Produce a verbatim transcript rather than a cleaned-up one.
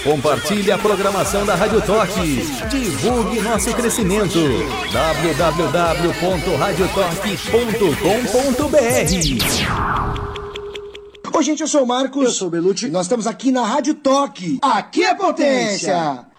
Compartilhe a programação da Rádio Toque. Divulgue nosso crescimento. w w w ponto radio toque ponto com ponto b r. Oi, gente, eu sou o Marcos. Eu sou o Belucci. E nós estamos aqui na Rádio Toque. Aqui é potência!